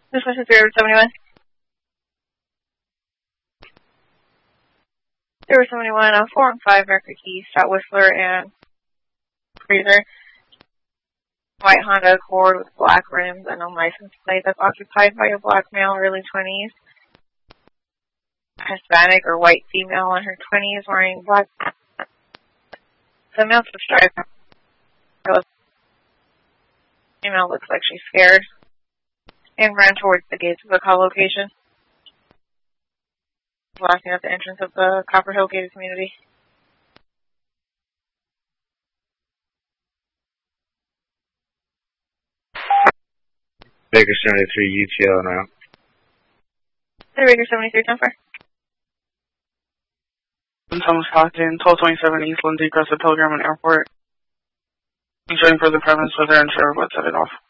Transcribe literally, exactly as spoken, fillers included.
This is zero seventy-one. zero seventy-one, uh, four and five Mercury Key, Scott Whistler and Fraser. White Honda Accord with black rims and a license plate that's occupied by a black male, early twenties. Hispanic or white female in her twenties wearing black. The male stripe. Female looks like she's scared and ran towards the gates of the call location. Blasting at the entrance of the Copper Hill gated community. Baker seventy-three, U T L now. Hey, Baker seventy-three, ten four. Thomas Stockton, twelve twenty-seven East Lindsay, across the Pilgrim and Airport. Ensuring further premise with their insurer, but set it off.